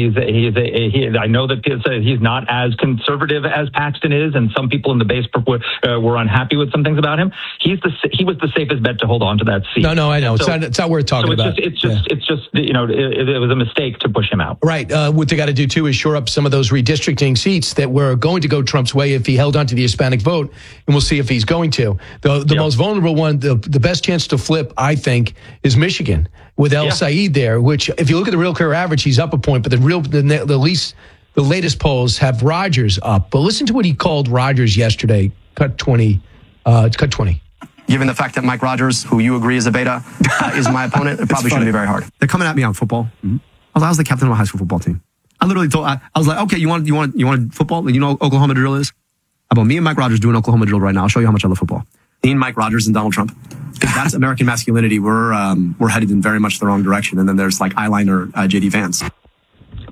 I know that he's not as conservative as Paxton is. And some people in the base were unhappy with some things about him. He was the safest bet to hold on to that seat. No, I know. It's not worth talking about. It's just it was a mistake to push him out. Right. What they got to do, too, is shore up some of those redistricting seats that were going to go Trump's way if he held on to the Hispanic vote. And we'll see if he's going to. The most vulnerable one, the best chance to flip, I think, is Michigan with El Sayed there, which if you look at the real career average, he's up a point, but the latest polls have Rogers up. But listen to what he called Rogers yesterday. Cut 20. Given the fact that Mike Rogers, who you agree is a beta, is my opponent, it probably shouldn't be very hard. They're coming at me on football. Mm-hmm. I was the captain of my high school football team. I literally told, I was like, okay, you want football? You know what Oklahoma drill is? How about me and Mike Rogers doing Oklahoma drill right now? I'll show you how much I love football. Me and Mike Rogers and Donald Trump. That's American masculinity. We're headed in very much the wrong direction. And then there's like eyeliner JD Vance.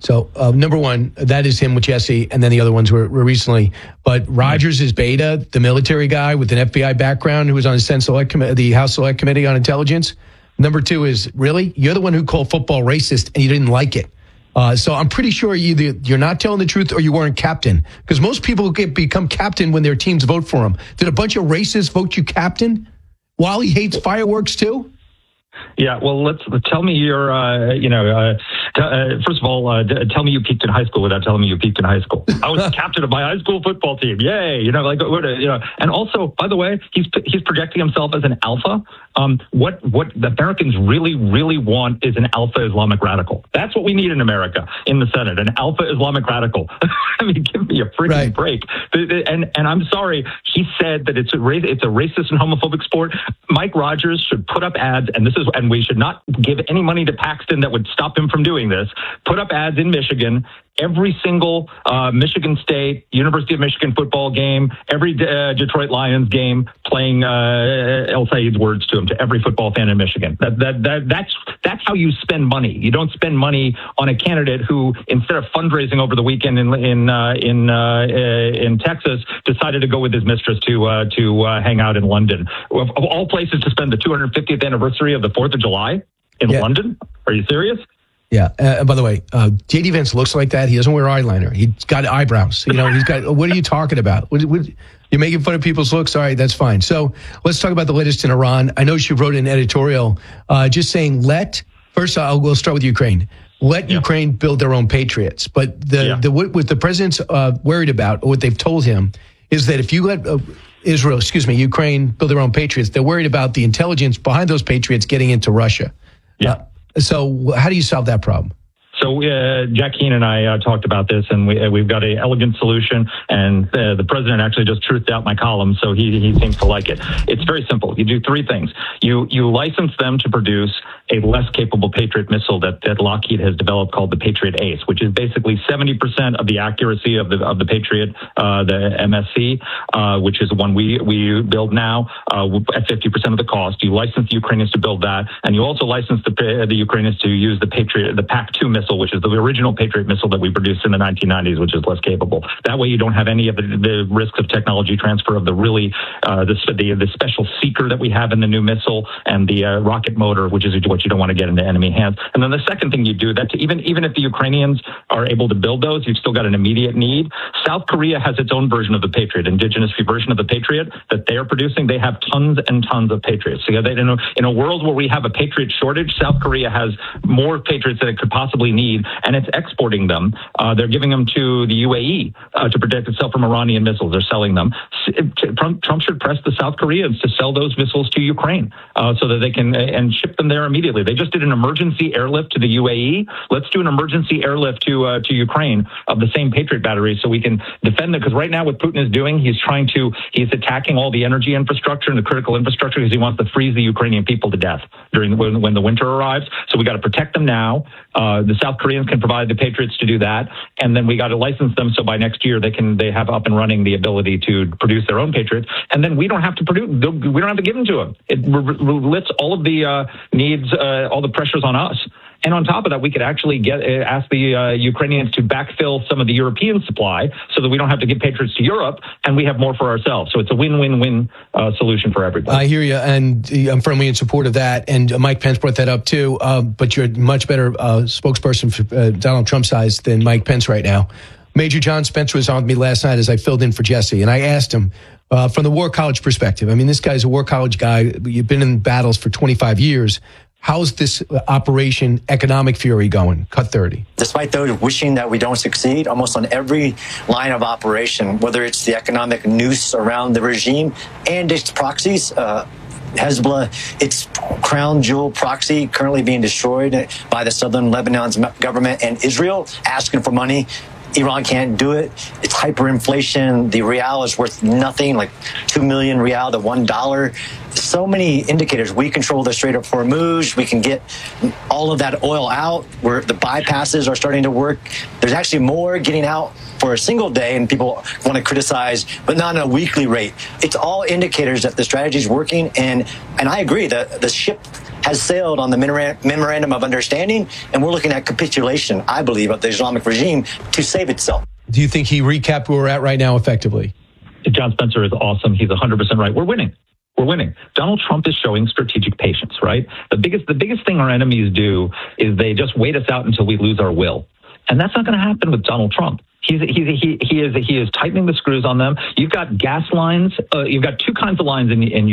So, number one, that is him with Jesse, and then the other ones were recently. But Rogers is Beta, the military guy with an FBI background who was on the House Select Committee on Intelligence. Number two is, really? You're the one who called football racist, and you didn't like it. So I'm pretty sure either you're not telling the truth or you weren't captain. Because most people become captain when their teams vote for them. Did a bunch of racists vote you captain while he hates fireworks too? Yeah, well, tell me your, first of all, tell me you peaked in high school without telling me you peaked in high school. I was the captain of my high school football team. Yay. And also, by the way, he's projecting himself as an alpha. What the Americans really, really want is an alpha Islamic radical. That's what we need in America, in the Senate, an alpha Islamic radical. I mean, give me a freaking break. And I'm sorry, he said that it's a racist and homophobic sport. Mike Rogers should put up ads, and we should not give any money to Paxton that would stop him from doing this. Put up ads in Michigan. Every single Michigan State, University of Michigan football game, every Detroit Lions game, playing El Sayed's words to him, to every football fan in Michigan. That's how you spend money. You don't spend money on a candidate who, instead of fundraising over the weekend in Texas, decided to go with his mistress to hang out in London. Of all places to spend the 250th anniversary of the 4th of July in London? Are you serious? Yeah. By the way, J.D. Vance looks like that. He doesn't wear eyeliner. He's got eyebrows. He's got. What are you talking about? You're making fun of people's looks. All right, that's fine. So let's talk about the latest in Iran. I know she wrote an editorial just saying, we'll start with Ukraine. Let Ukraine build their own patriots. But what the president's worried about, or what they've told him, is that if you let Ukraine build their own patriots, they're worried about the intelligence behind those patriots getting into Russia. Yeah. So how do you solve that problem? So Jack Keane and I talked about this, and we've got an elegant solution. And the president actually just truthed out my column, so he seems to like it. It's very simple. You do three things. You license them to produce a less capable Patriot missile that Lockheed has developed called the Patriot Ace, which is basically 70% of the accuracy of the Patriot, the MSC, which is the one we build now at 50% of the cost. You license the Ukrainians to build that, and you also license the Ukrainians to use the PAC-2 missile, which is the original Patriot missile that we produced in the 1990s, which is less capable. That way, you don't have any of the risks of technology transfer of the special seeker that we have in the new missile and the rocket motor, which is what you don't want to get into enemy hands. And then the second thing you do, that even if the Ukrainians are able to build those, you've still got an immediate need. South Korea has its own version of the Patriot, indigenous version of the Patriot that they are producing. They have tons and tons of Patriots. So in a world where we have a Patriot shortage, South Korea has more Patriots than it could possibly need, and it's exporting them. They're giving them to the UAE to protect itself from Iranian missiles. They're selling them. Trump should press the South Koreans to sell those missiles to Ukraine so that they can and ship them there immediately. They just did an emergency airlift to the UAE. Let's do an emergency airlift to Ukraine of the same Patriot batteries so we can defend them. Because right now what Putin is doing, he's attacking all the energy infrastructure and the critical infrastructure because he wants to freeze the Ukrainian people to death when the winter arrives. So we got to protect them now. The South Koreans can provide the Patriots to do that, and then we got to license them so by next year they have up and running the ability to produce their own Patriots, and then we don't have to give them to them. It lifts all of the needs, all the pressures on us. And on top of that, we could actually ask the Ukrainians to backfill some of the European supply so that we don't have to give Patriots to Europe and we have more for ourselves. So it's a win-win-win solution for everybody. I hear you, and I'm firmly in support of that. And Mike Pence brought that up too, but you're a much better spokesperson for Donald Trump's size than Mike Pence right now. Major John Spencer was on with me last night as I filled in for Jesse, and I asked him, from the War College perspective, I mean, this guy's a War College guy. You've been in battles for 25 years. How's this Operation Economic Fury going? Cut 30. Despite those wishing that we don't succeed, almost on every line of operation, whether it's the economic noose around the regime and its proxies, Hezbollah, its crown jewel proxy currently being destroyed by the southern Lebanon's government and Israel, asking for money. Iran can't do it. It's hyperinflation. The real is worth nothing, like 2 million real to $1. So many indicators. We control the Strait of Hormuz. We can get all of that oil out where the bypasses are starting to work. There's actually more getting out for a single day, and people want to criticize, but not on a weekly rate. It's all indicators that the strategy is working. And I agree that the ship has sailed on the memorandum of understanding, and we're looking at capitulation, I believe, of the Islamic regime to save itself. Do you think he recapped where we're at right now effectively? John Spencer is awesome. He's 100% right. We're winning. We're winning. Donald Trump is showing strategic patience, right? The biggest thing our enemies do is they just wait us out until we lose our will. And that's not going to happen with Donald Trump. He is tightening the screws on them. You've got gas lines. You've got two kinds of lines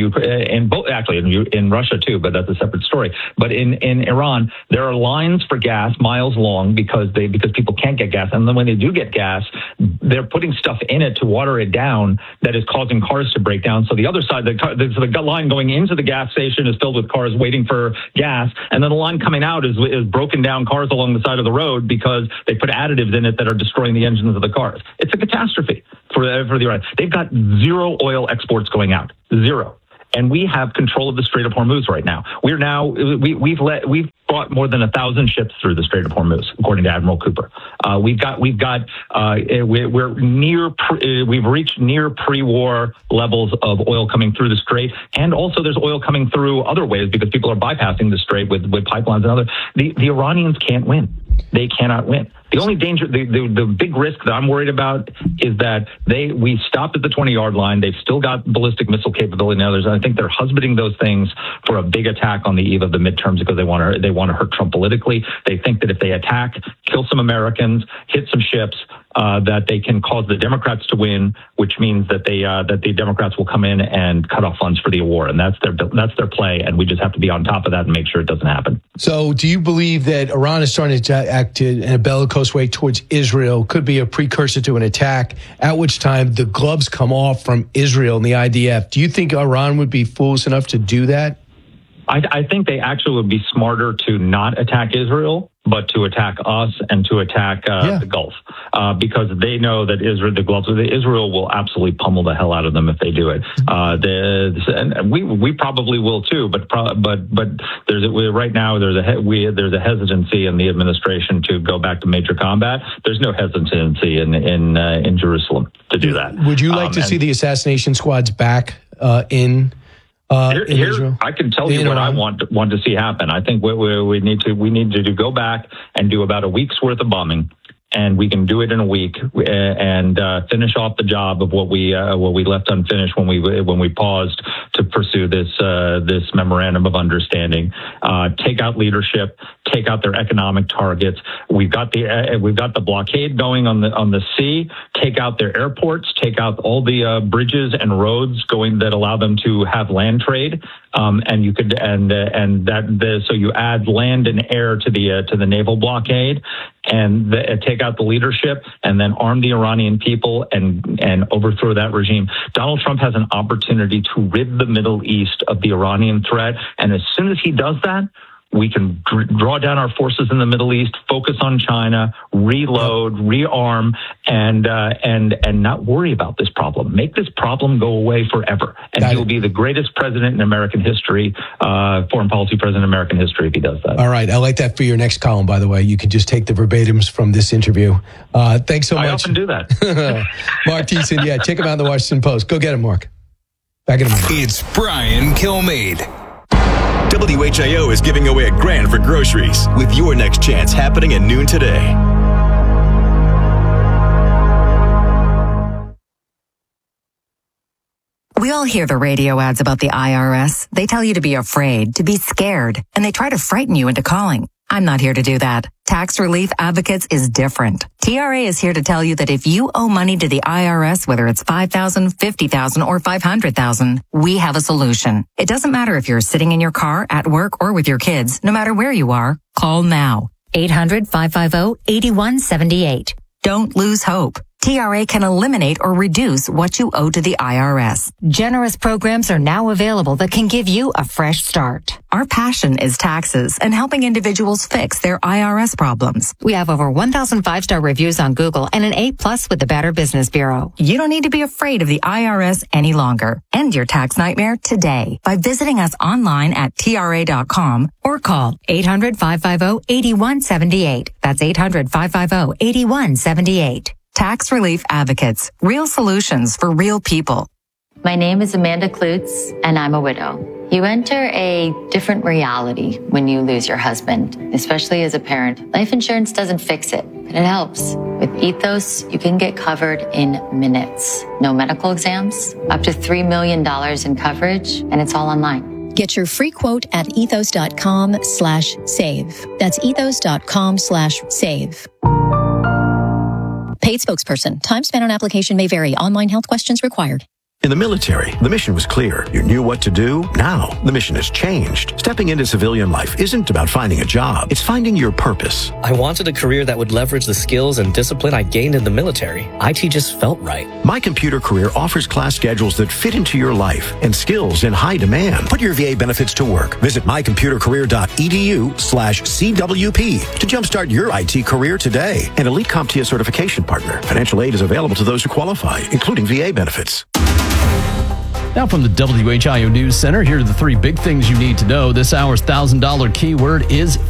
in Russia too, but that's a separate story. But in Iran, there are lines for gas miles long because people can't get gas, and then when they do get gas, they're putting stuff in it to water it down that is causing cars to break down. So the other side, the line going into the gas station is filled with cars waiting for gas, and then the line coming out is broken down cars along the side of the road because they put additives in it that are destroying the engine of the cars. It's a catastrophe for the Iran. They've got zero oil exports going out, zero, and we have control of the Strait of Hormuz right now. We've brought more than 1,000 ships through the Strait of Hormuz, according to Admiral Cooper. We've reached near pre-war levels of oil coming through the Strait, and also there's oil coming through other ways because people are bypassing the Strait with pipelines and other. The Iranians can't win. They cannot win. The only danger, the big risk that I'm worried about is that we stopped at the 20-yard line. They've still got ballistic missile capability and others. And I think they're husbanding those things for a big attack on the eve of the midterms because they want to hurt Trump politically. They think that if they attack, kill some Americans, hit some ships, that they can cause the Democrats to win, which means that the Democrats will come in and cut off funds for the war, and that's their play. And we just have to be on top of that and make sure it doesn't happen. So, do you believe that Iran is starting to act in a bellicose way towards Israel? Could be a precursor to an attack, at which time the gloves come off from Israel and the IDF. Do you think Iran would be foolish enough to do that? I think they actually would be smarter to not attack Israel, but to attack us and to attack the Gulf, because they know that Israel will absolutely pummel the hell out of them if they do it. And we probably will too, but right now there's a hesitancy in the administration to go back to major combat. There's no hesitancy in Jerusalem to do that. Would you like to see the assassination squads back in Israel? I can tell you what I want to see happen. I think we need to go back and do about a week's worth of bombing, and we can do it in a week and finish off the job of what we left unfinished when we paused to pursue this memorandum of understanding. Take out leadership, take out their economic targets. We've got the blockade going on the sea. Take out their airports. Take out all the bridges and roads that allow them to have land trade. So you add land and air to the naval blockade, and take out the leadership, and then arm the Iranian people and overthrow that regime. Donald Trump has an opportunity to rid the Middle East of the Iranian threat, and as soon as he does that, we can draw down our forces in the Middle East, focus on China, reload, rearm, and not worry about this problem. Make this problem go away forever. And he will be the greatest president in American history, foreign policy president in American history if he does that. All right. I like that for your next column, by the way. You can just take the verbatims from this interview. Thanks so much. I often do that. Mark Thiessen, check him out in the Washington Post. Go get him, Mark. Back in a minute. It's Brian Kilmeade. WHIO is giving away $1,000 for groceries with your next chance happening at noon today. We all hear the radio ads about the IRS. They tell you to be afraid, to be scared, and they try to frighten you into calling. I'm not here to do that. Tax Relief Advocates is different. TRA is here to tell you that if you owe money to the IRS, whether it's $5,000, $50,000, or $500,000, we have a solution. It doesn't matter if you're sitting in your car, at work, or with your kids. No matter where you are, call now. 800-550-8178. Don't lose hope. TRA can eliminate or reduce what you owe to the IRS. Generous programs are now available that can give you a fresh start. Our passion is taxes and helping individuals fix their IRS problems. We have over 1,000 5-star reviews on Google and an A+ with the Better Business Bureau. You don't need to be afraid of the IRS any longer. End your tax nightmare today by visiting us online at TRA.com or call 800-550-8178. That's 800-550-8178. Tax Relief Advocates. Real solutions for real people. My name is Amanda Klutz, and I'm a widow. You enter a different reality when you lose your husband, especially as a parent. Life insurance doesn't fix it, but it helps. With Ethos, you can get covered in minutes. No medical exams, up to $3 million in coverage, and it's all online. Get your free quote at ethos.com/save. That's ethos.com/save. Paid spokesperson. Time spent on application may vary. Online health questions required. In the military, the mission was clear. You knew what to do. Now, the mission has changed. Stepping into civilian life isn't about finding a job. It's finding your purpose. I wanted a career that would leverage the skills and discipline I gained in the military. IT just felt right. My Computer Career offers class schedules that fit into your life and skills in high demand. Put your VA benefits to work. Visit mycomputercareer.edu/CWP to jumpstart your IT career today. An Elite CompTIA certification partner. Financial aid is available to those who qualify, including VA benefits. Now from the WHIO News Center, here are the three big things you need to know. This hour's $1,000 keyword is